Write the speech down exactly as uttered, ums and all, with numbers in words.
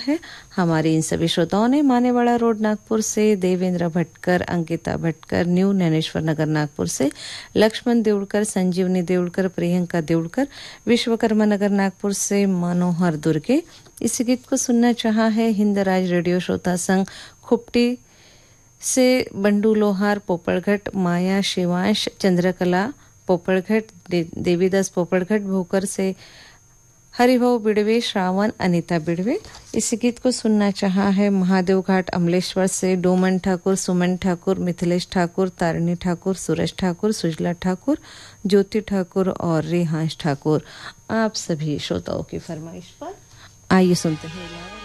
है। हमारे इन सभी श्रोताओं ने मानेवाड़ा रोड नागपुर से देवेंद्र भटकर, अंकिता भटकर, न्यू नैनेश्वर नगर नागपुर से लक्ष्मण देवड़कर, संजीवनी देवड़कर, प्रियंका देवड़कर, विश्वकर्मा नगर नागपुर से मनोहर दुर्गे इस गीत को सुनना चाहा है। हिंदराज रेडियो श्रोता संघ खुपटी से बंडू लोहार पोपड़घट, माया शिवांश, चंद्रकला पोपड़घट, दे, देवीदास पोपड़घट, भोकर से हरिभाऊ बिड़वे, श्रावण, अनीता बिड़वे इस गीत को सुनना चाहा है। महादेव घाट अमलेश्वर से डोमन ठाकुर, सुमन ठाकुर, मिथिलेश ठाकुर, तारिणी ठाकुर, सुरेश ठाकुर, सुजला ठाकुर, ज्योति ठाकुर और रेहांश ठाकुर। आप सभी श्रोताओं की फरमाइश पर आइए सुनते हैं।